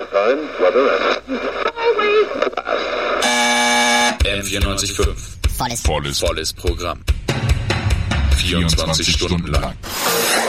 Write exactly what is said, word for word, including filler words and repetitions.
Time, weather and M vierundneunzig Komma fünf. Volles, volles, volles Programm. vierundzwanzig Stunden lang.